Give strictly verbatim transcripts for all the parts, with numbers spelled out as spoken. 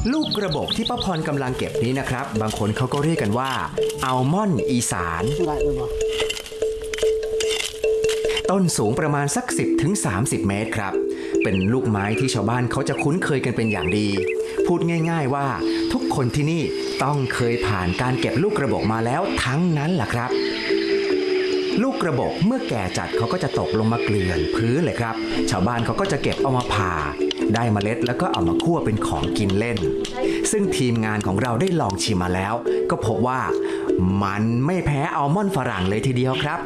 ลูกกระบอกที่ป้าพรกำลังเก็บนี้นะครับบางคนเขาก็เรียกกันว่าอัลมอนด์อีสานต้นสูงประมาณสัก สิบถึงสามสิบ เมตรครับเป็นลูกไม้ที่ชาวบ้านเขาจะคุ้นเคยกันเป็นอย่างดีพูดง่ายๆว่าทุกคนที่นี่ต้องเคยผ่านการเก็บลูกกระบอกมาแล้วทั้งนั้นแหละครับลูกกระบอกเมื่อแก่จัดเขาก็จะตกลงมาเกลื่อนพื้นเลยครับชาวบ้านเขาก็จะเก็บเอามาผ่าได้เมล็ดแล้วก็เอามาคั่วเป็นของกินเล่นซึ่งทีมงานของเราได้ลองชิมมาแล้วก็พบว่ามันไม่แพ้อัลมอนด์ฝรั่งเลยทีเดียวครับ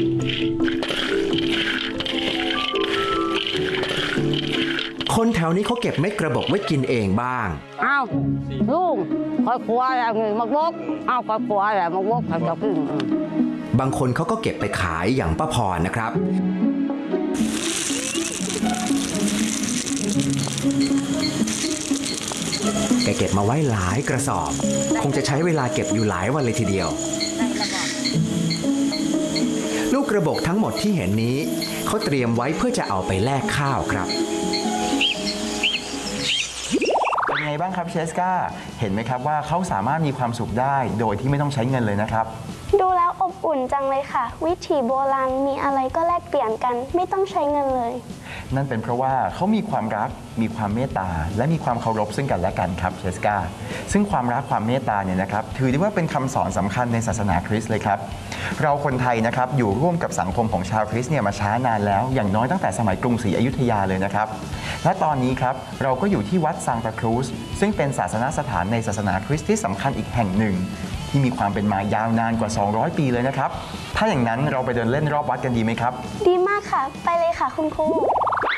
คนแถวนี้เขาเก็บเม็ดกระบอกไว้กินเองบ้างอ้าวลุงคอยครัวอะไรมักบกอ้าวคอยครัวอะไรมักบกเขาจะกินบางคนเขาก็เก็บไปขายอย่างป้าพรนะครับแกเก็บมาไว้หลายกระสอบคงจะใช้เวลาเก็บอยู่หลายวันเลยทีเดียวลูกกระบอกทั้งหมดที่เห็นนี้เขาเตรียมไว้เพื่อจะเอาไปแลกข้าวครับเป็นไงบ้างครับเชสกาเห็นไหมครับว่าเขาสามารถมีความสุขได้โดยที่ไม่ต้องใช้เงินเลยนะครับดูแล้วอบอุ่นจังเลยค่ะวิถีโบราณมีอะไรก็แลกเปลี่ยนกันไม่ต้องใช้เงินเลยนั่นเป็นเพราะว่าเขามีความรักมีความเมตตาและมีความเคารพซึ่งกันและกันครับเชสกาซึ่งความรักความเมตตาเนี่ยนะครับถือได้ว่าเป็นคำสอนสำคัญในศาสนาคริสต์เลยครับเราคนไทยนะครับอยู่ร่วมกับสังคมของชาวคริสต์เนี่ยมาช้านานแล้วอย่างน้อยตั้งแต่สมัยกรุงศรีอยุธยาเลยนะครับและตอนนี้ครับเราก็อยู่ที่วัดซานตาครูซซึ่งเป็นศาสนสถานในศาสนาคริสต์ที่สำคัญอีกแห่งหนึ่งที่มีความเป็นมายาวนานกว่าสองร้อยปีเลยนะครับถ้าอย่างนั้นเราไปเดินเล่นรอบวัดกันดีไหมครับดีมากค่ะไปเลยค่ะคุณครู